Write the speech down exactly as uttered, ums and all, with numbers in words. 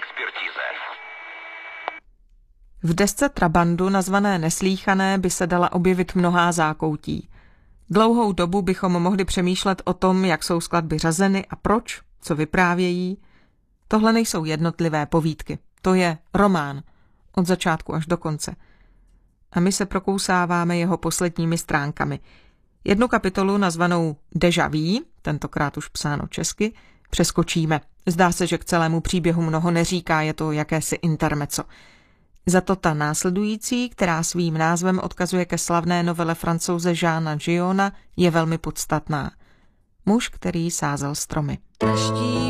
expertize. V desce Trabandu nazvané Neslýchané by se dala objevit mnohá zákoutí. Dlouhou dobu bychom mohli přemýšlet o tom, jak jsou skladby řazeny a proč, co vyprávějí. Tohle nejsou jednotlivé povídky, to je román, od začátku až do konce. A my se prokousáváme jeho posledními stránkami. Jednu kapitolu nazvanou Déjà vu, tentokrát už psáno česky, přeskočíme. Zdá se, že k celému příběhu mnoho neříká, je to jakési intermezzo. Za to ta následující, která svým názvem odkazuje ke slavné novele Francouze Jeana Giona, je velmi podstatná. Muž, který sázel stromy.